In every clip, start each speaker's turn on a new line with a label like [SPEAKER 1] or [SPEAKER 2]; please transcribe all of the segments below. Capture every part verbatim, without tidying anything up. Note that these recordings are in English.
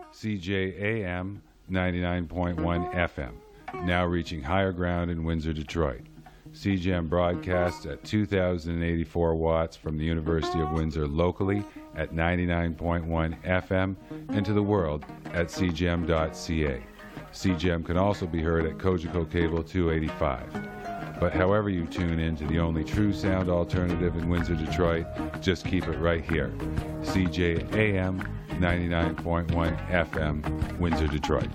[SPEAKER 1] C J A M ninety-nine point one F M, now reaching higher ground in Windsor, Detroit. C G M broadcasts at two thousand eighty-four watts from the University of Windsor locally at ninety-nine point one F M and to the world at c g m dot c a. C G M can also be heard at Cogeco Cable two eighty-five. But however you tune in to the only true sound alternative in Windsor, Detroit, just keep it right here. C J A M ninety-nine point one F M, Windsor, Detroit.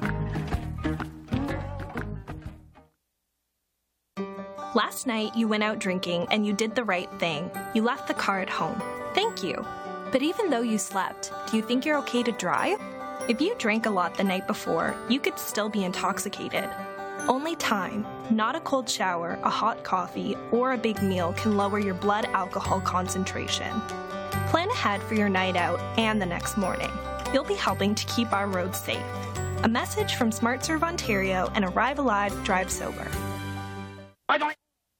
[SPEAKER 2] Last night, you went out drinking and you did the right thing. You left the car at home. Thank you. But even though you slept, do you think you're okay to drive? If you drank a lot the night before, you could still be intoxicated. Only time, not a cold shower, a hot coffee, or a big meal can lower your blood alcohol concentration. Plan ahead for your night out and the next morning. You'll be helping to keep our roads safe. A message from SmartServe Ontario and Arrive Alive, Drive Sober.
[SPEAKER 3] Bye-bye.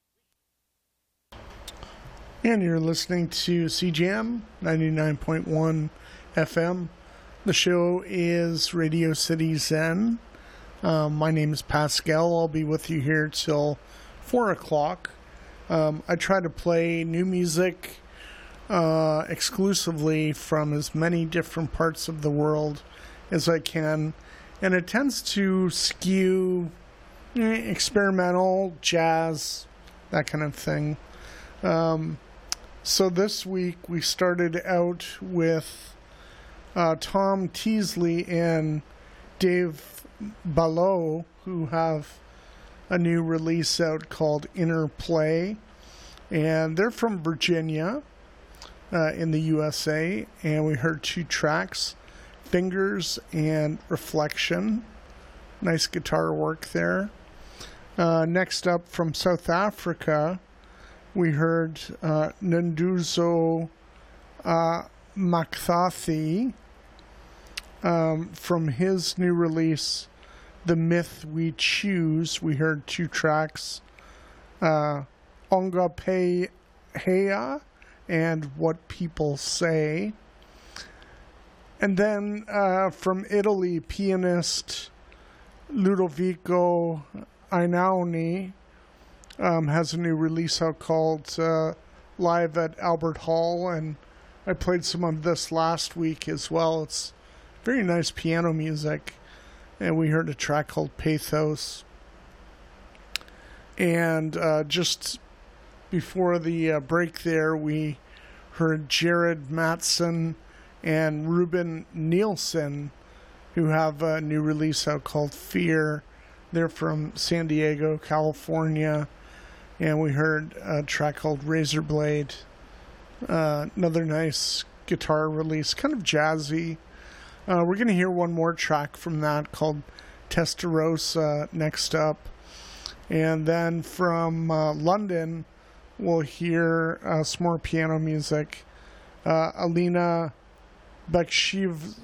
[SPEAKER 3] And you're listening to C G M ninety-nine point one F M. The show is Radio City Zen. Um, my name is Pascal. I'll be with you here till four o'clock. Um, I try to play new music uh, exclusively from as many different parts of the world as I can. And it tends to skew eh, experimental, jazz, that kind of thing. Um, so this week we started out with uh, Tom Teasley and Dave Ballot, who have a new release out called Inner Play. And they're from Virginia uh, in the U S A. And we heard two tracks, Fingers and Reflection. Nice guitar work there. Uh, next up from South Africa, we heard uh, Nduzo uh, Makthathi um, from his new release, The Myth We Choose. We heard two tracks, uh, Onga Pe Hea and What People Say. And then uh, from Italy, pianist Ludovico Einaudi um, has a new release out called uh, Live at Albert Hall, and I played some of this last week as well. It's very nice piano music, and we heard a track called Pathos. And uh, just before the uh, break there, we heard Jared Matson and Ruben Nielsen, who have a new release out called Fear. They're from San Diego, California. And we heard a track called Razorblade. Uh, another nice guitar release, kind of jazzy. Uh, we're going to hear one more track from that called Testarossa next up. And then from uh, London, we'll hear uh, some more piano music. Uh, Alina Bekshiv,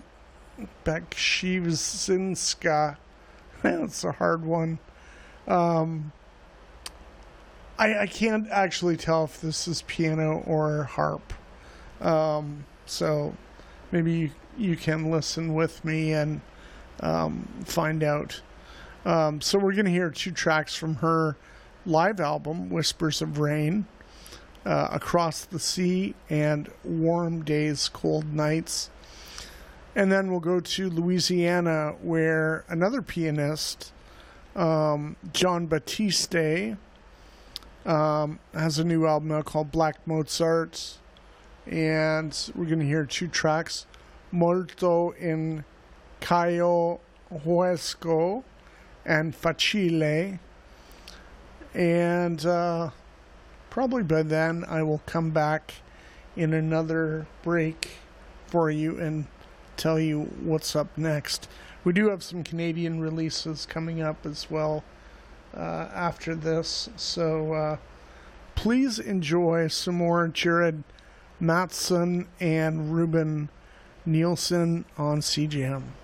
[SPEAKER 3] Bekshivzinska. That's a hard one. Um, I, I can't actually tell if this is piano or harp. Um, so maybe you, you can listen with me and um, find out. Um, so we're going to hear two tracks from her live album, Whispers of Rain, uh, Across the Sea and Warm Days, Cold Nights. And then we'll go to Louisiana, where another pianist, um, John Batiste, um, has a new album out called Black Mozart. And we're going to hear two tracks, Molto in Caio Huesco and Facile. And uh, probably by then I will come back in another break for you and tell you what's up next. We do have some Canadian releases coming up as well uh, after this. So uh, please enjoy some more Jared Matson and Ruben Nielsen on C G M.